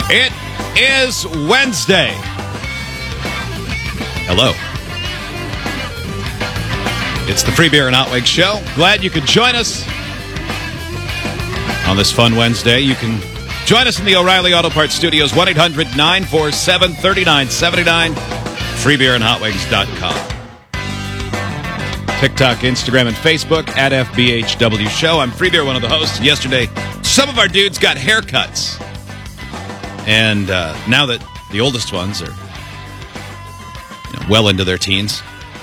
It is Wednesday. Hello. It's the Free Beer and Hot Wings Show. Glad you could join us on this fun Wednesday. You can join us in the O'Reilly Auto Parts Studios, 1-800-947-3979, freebeerandhotwings.com. TikTok, Instagram, and Facebook at FBHW Show. I'm Free Beer, one of the hosts. Yesterday, some of our dudes got haircuts. And now that the oldest ones are well into their teens,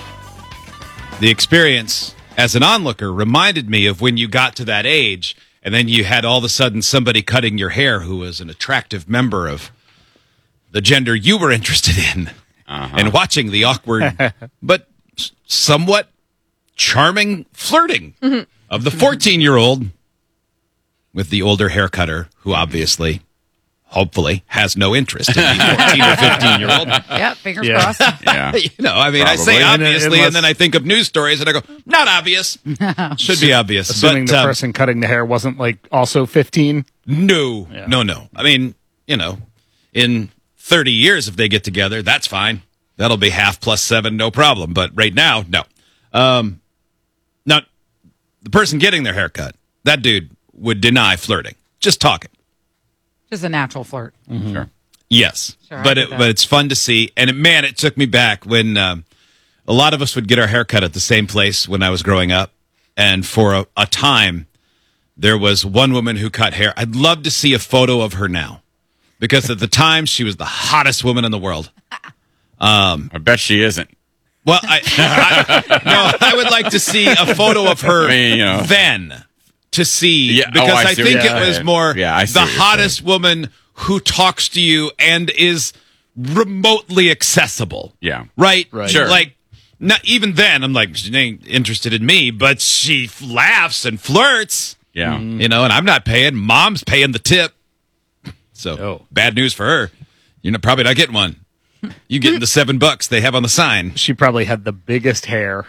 the experience as an onlooker reminded me of when you got to that age and then you had all of a sudden somebody cutting your hair who was an attractive member of the gender you were interested in, and watching the awkward but somewhat charming flirting of the 14-year-old with the older haircutter who obviously, hopefully, has no interest in the 14 or 15-year-old. Yeah, fingers crossed. Yeah. Probably. I say obviously, and then I think of news stories, and I go, not obvious. Should be obvious. Assuming the person cutting the hair wasn't, also 15? No. Yeah. No. I mean, in 30 years, if they get together, that's fine. That'll be half plus 7, no problem. But right now, no. Now, the person getting their haircut, that dude would deny flirting. Just talking. Just a natural flirt. Mm-hmm. Sure. Yes. Sure, but it's fun to see. And it took me back when a lot of us would get our haircut at the same place when I was growing up. And for a time, there was one woman who cut hair. I'd love to see a photo of her now. Because at the time, she was the hottest woman in the world. I bet she isn't. Well, I would like to see a photo of her then. To see, because I think it was more the hottest woman who talks to you and is remotely accessible. Yeah. Right? Sure. Like, not even then, I'm like, she ain't interested in me, but she laughs and flirts. Yeah. And I'm not paying. Mom's paying the tip. So, bad news for her. You're probably not getting one. You getting the $7 they have on the sign. She probably had the biggest hair.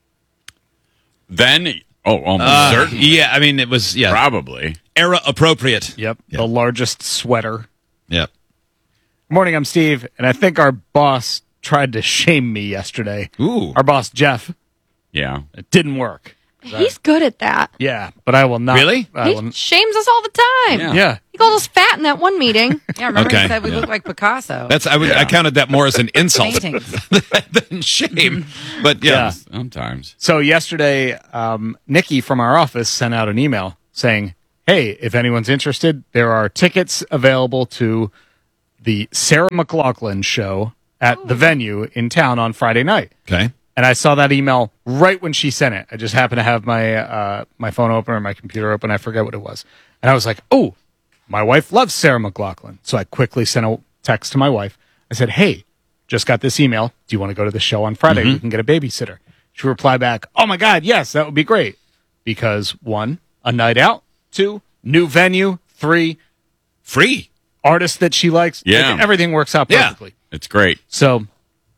Then... Oh, almost certain. Yeah, I mean, it was, Probably. Era appropriate. Yep. The largest sweater. Yep. Morning, I'm Steve, and I think our boss tried to shame me yesterday. Ooh. Our boss, Jeff. Yeah. It didn't work. He's good at that. Yeah, but I will not. Really? He shames us all the time. Yeah. He called us fat in that one meeting. Yeah, remember Okay. he said we look like Picasso. I counted that more as an insult Paintings. than shame. But yeah. Sometimes. So yesterday, Nikki from our office sent out an email saying, hey, if anyone's interested, there are tickets available to the Sarah McLachlan show at the venue in town on Friday night. Okay. And I saw that email right when she sent it. I just happened to have my my phone open or my computer open. I forget what it was. And I was like, oh, my wife loves Sarah McLachlan. So I quickly sent a text to my wife. I said, hey, just got this email. Do you want to go to the show on Friday? We can get a babysitter. She replied back, oh, my God, yes, that would be great. Because, 1, a night out. 2, new venue. 3, Free. artist that she likes. Yeah. Like, everything works out perfectly. It's great. So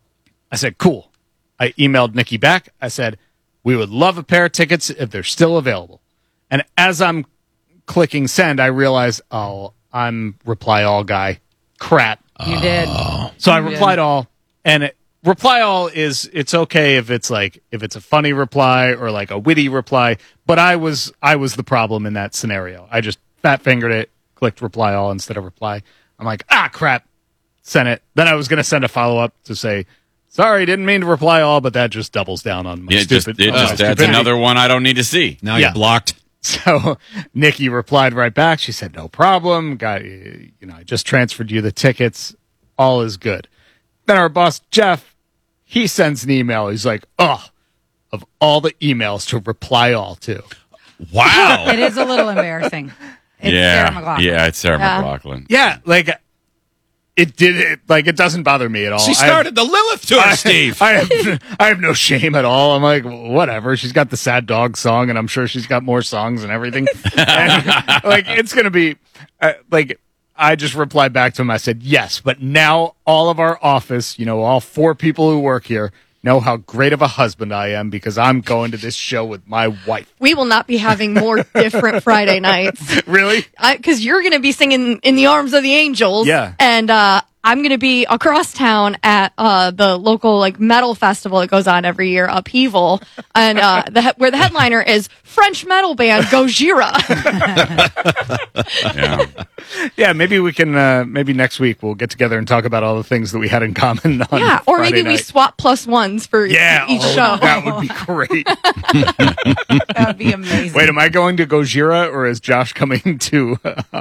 I said, cool. I emailed Nikki back. I said, we would love a pair of tickets if they're still available. And as I'm clicking send, I realize, I'm reply all guy. Crap. You did. So I replied all, and reply all it's okay if it's a funny reply or like a witty reply, but I was the problem in that scenario. I just fat fingered it, clicked reply all instead of reply. I'm like, crap. Sent it. Then I was going to send a follow up to say, sorry, didn't mean to reply all, but that just doubles down on my It just adds stupidity. another one I don't need to see. Now you're blocked. So Nikki replied right back. She said, no problem. I just transferred you the tickets. All is good. Then our boss, Jeff, he sends an email. He's like, of all the emails to reply all to. Wow. It is a little embarrassing. It's Sarah McLachlan. Yeah, it's Sarah McLachlan. Yeah, it doesn't bother me at all. She started the Lilith tour, Steve. I have no shame at all. I'm like, whatever. She's got the sad dog song, and I'm sure she's got more songs and everything. And, it's going to be I just replied back to him. I said, yes, but now all of our office, all 4 people who work here know how great of a husband I am because I'm going to this show with my wife. We will not be having more different Friday nights. Really? Because you're going to be singing In the Arms of the Angels. Yeah. And I'm going to be across town at the local like metal festival that goes on every year, Upheaval, and where the headliner is French metal band Gojira. Yeah. Yeah, maybe we can. Maybe next week we'll get together and talk about all the things that we had in common on Yeah, or Friday maybe we night. swap +1s for each show. That would be great. That would be amazing. Wait, am I going to Gojira or is Josh coming to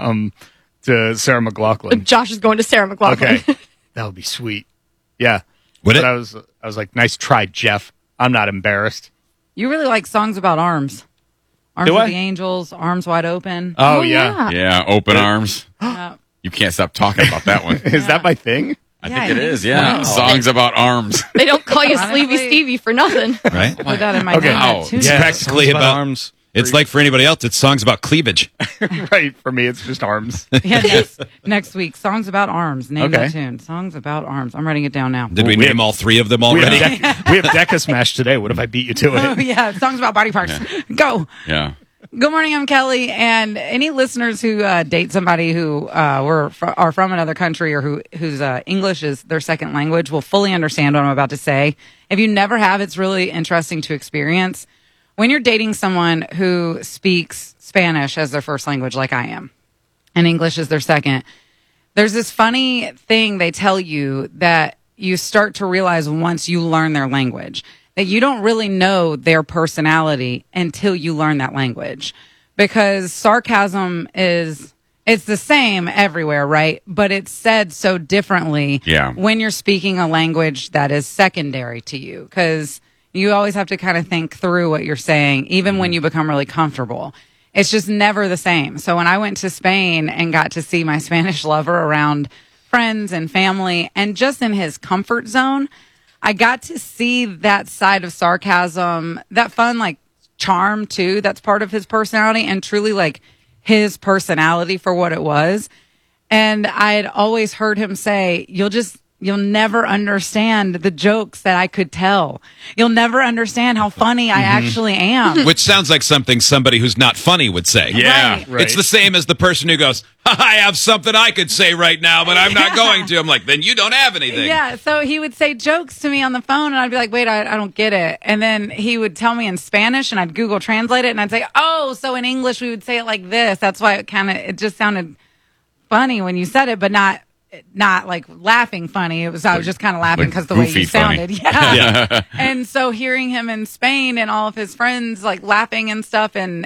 Sarah McLachlan? Josh is going to Sarah McLachlan. Okay, that would be sweet. Yeah, Would but it? I was like, nice try, Jeff. I'm not embarrassed. You really like songs about arms. Arms Do of I? the Angels, Arms Wide Open. Oh, yeah. Yeah. Open arms. Uh, You can't stop talking about that one. Is that my thing? I Yeah, think it I is. think Yeah. so. Songs about arms. They don't call you Honestly- Sleepy Stevie for nothing. Right? put that in my Okay. name Wow. too. It's practically songs about arms. It's like for anybody else, it's songs about cleavage. Right, for me, it's just arms. Yeah, next week, songs about arms. Name that tune. Songs about arms. I'm writing it down now. Did we we name all three of them We already? have Deca Smash today. What if I beat you to Oh it? yeah, songs about body parts. Go. Yeah. Good morning, I'm Kelly, and any listeners who date somebody who are from another country or whose English is their second language will fully understand what I'm about to say. If you never have, it's really interesting to experience. When you're dating someone who speaks Spanish as their first language, like I am, and English is their second, there's this funny thing they tell you that you start to realize once you learn their language, that you don't really know their personality until you learn that language. Because sarcasm it's the same everywhere, right? But it's said so differently Yeah. when you're speaking a language that is secondary to you. Because you always have to kind of think through what you're saying, even when you become really comfortable. It's just never the same. So when I went to Spain and got to see my Spanish lover around friends and family and just in his comfort zone, I got to see that side of sarcasm, that fun, like charm too, that's part of his personality and truly like his personality for what it was. And I had always heard him say, you'll never understand the jokes that I could tell. You'll never understand how funny I actually am. Which sounds like something somebody who's not funny would say. Yeah. Right. It's the same as the person who goes, I have something I could say right now, but I'm not going to. I'm like, then you don't have anything. Yeah, so he would say jokes to me on the phone, and I'd be like, wait, I don't get it. And then he would tell me in Spanish, and I'd Google translate it, and I'd say, oh, so in English we would say it like this. That's why it just sounded funny when you said it, but not like laughing funny. I was just kind of laughing like because the way goofy you sounded. funny. Yeah. And so hearing him in Spain and all of his friends like laughing and stuff, and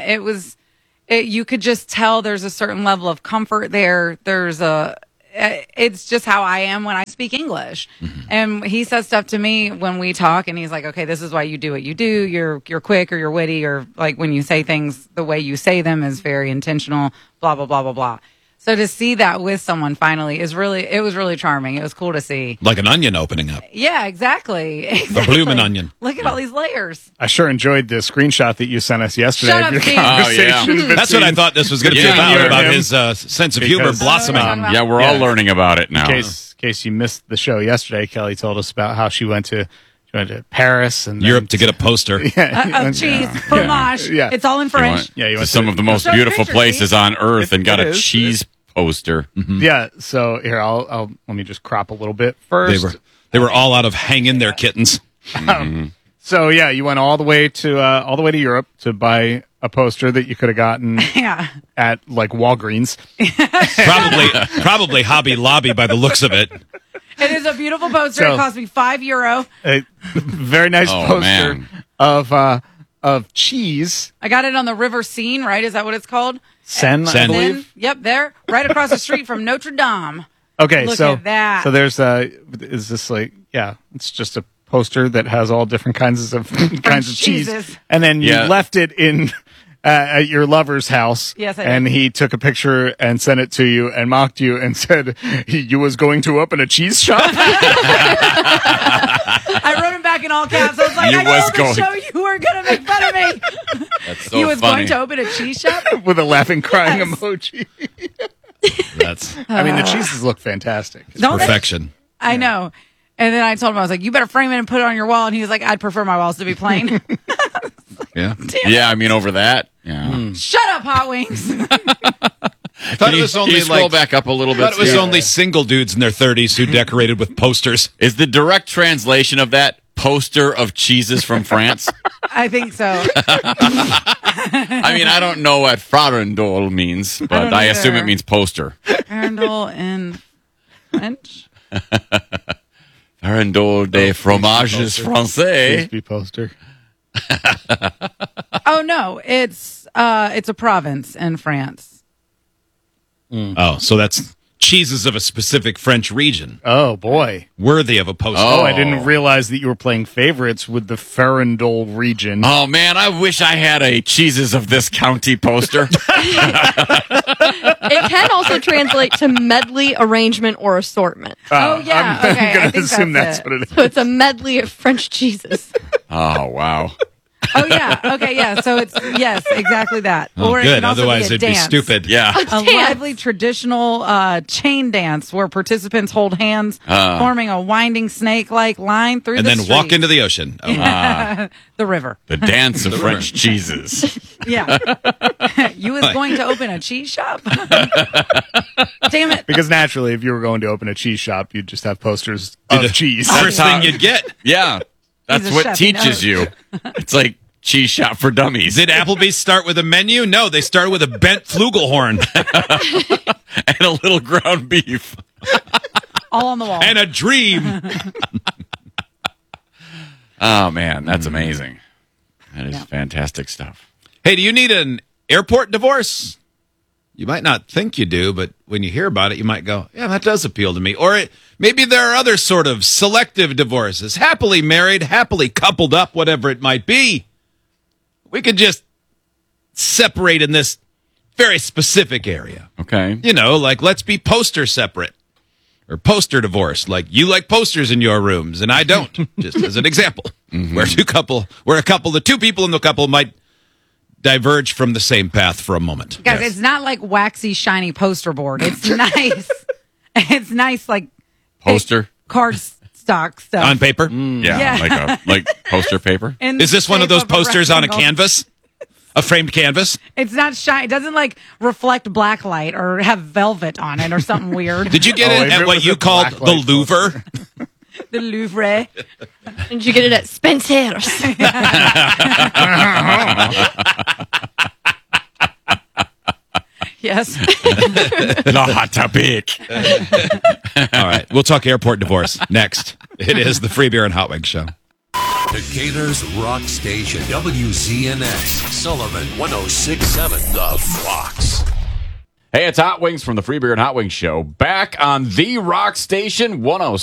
you could just tell there's a certain level of comfort there. It's just how I am when I speak English. Mm-hmm. And he says stuff to me when we talk, and he's like, okay, this is why you do what you do. You're quick, or you're witty, or like when you say things, the way you say them is very intentional, blah, blah, blah, blah, blah. So to see that with someone finally it was really charming. It was cool to see. Like an onion opening up. Yeah, exactly. A blooming onion. Look at all these layers. I sure enjoyed the screenshot that you sent us yesterday Shut of up, your Steve. conversation. Oh, yeah. That's what I thought this was going to Yeah. be Yeah. about Him. his sense of humor Because- blossoming. Yeah, we're all Yeah. learning about it now. In case you missed the show yesterday, Kelly told us about how she went to Paris and then- Europe to get a poster. Cheese, fromage. Yeah. It's all in You French. went Yeah, you to went some to- of the most So beautiful picture, places see? on earth and got It a is. cheese poster. Yeah, so here I'll let me just crop a little bit first. They were all out of hang in there kittens. So yeah, you went all the way to Europe to buy a poster that you could have gotten Yeah. at like Walgreens. Probably Hobby Lobby by the looks of it. It is a beautiful poster. So- It cost me €5. A very nice Oh, poster man. of cheese. I got it on the River Seine, right? Is that what it's called? Sen, I Sen. believe. Yep, there, right across the street from Notre Dame. Okay, Look so at that. so there's is this like it's just a poster that has all different kinds of cheese, cheeses. and then you Yeah. left it in at your lover's house. Yes, I did. and he took a picture and sent it to you and mocked you and said you was going to open a cheese shop. I wrote him back in all caps. I was like, You I was told the going- show you were going to make fun of me. That's so He was funny. going to open a cheese shop. with a laughing, crying Yes. emoji. That's I mean, the cheeses look fantastic. Don't they? perfection. I know. And then I told him, I was like, you better frame it and put it on your wall. And he was like, I'd prefer my walls to be plain. Yeah. Yeah, I mean, over that. Yeah. Shut up, Hot Wings. I thought it was only scroll back up a little I bit. thought it was Yeah. only single dudes in their 30s who decorated with posters. Is the direct translation of that poster of cheeses from France? I think so. I mean, I don't know what farandole means, but don't I assume either. it means poster. Arundel in French. Farandole des fromages français. Frisbee poster. Oh no, it's a province in France. Oh, so that's cheeses of a specific French region, Oh boy. worthy of a poster. Oh, I didn't realize that you were playing favorites with the Farandole region. Oh man, I wish I had a cheeses of this county poster. It can also translate to medley, arrangement, or assortment. Oh, yeah. I'm Okay, I gonna think assume that's that's it. what it is. So it's a medley of French cheeses. Oh wow. Oh yeah. Okay. Yeah. So it's yes, exactly that. Oh, it good. can also Otherwise, be a it'd dance. be stupid. Yeah. A Dance. lively traditional chain dance where participants hold hands, forming a winding snake-like line through And the then walk street. into the ocean. Oh, the river. The dance of French cheeses. Yeah. You was going to open a cheese shop? Damn it. Because naturally, if you were going to open a cheese shop, you'd just have posters the of cheese. First thing you'd get. Yeah. That's He's a what chef, he knows. teaches you. It's like cheese shop for dummies. Did Applebee's start with a menu? No, they started with a bent flugelhorn And a little ground beef. All on the wall. and a dream. Oh man, that's amazing. That is fantastic stuff. Hey, do you need an airport divorce? You might not think you do, but when you hear about it, you might go, yeah, that does appeal to me. Or maybe there are other sort of selective divorces, happily married, happily coupled up, whatever it might be. We could just separate in this very specific area. Okay. You know, like let's be poster separate or poster divorced. Like you like posters in your rooms and I don't, just as an example. Where the two people in the couple might diverge from the same path for a moment. Guys, it's not like waxy, shiny poster board. It's nice. It's nice, like Poster. card stock stuff. On paper? Yeah. Yeah. Like poster paper. In Is this one of shape those posters on a rectangle. canvas? A framed canvas? It's not shiny. It doesn't like reflect black light or have velvet on it or something weird. Did you get Oh, it if at it what was you a called black the light Louvre? The Louvre. Did you get it at Spencer's? Yes. The hot topic. All right. We'll talk airport divorce next. It is the Free Beer and Hot Wings Show. Decatur's Rock Station, WZNX, Sullivan 1067, The Fox. Hey, it's Hot Wings from the Free Beer and Hot Wings Show. Back on the Rock Station 106.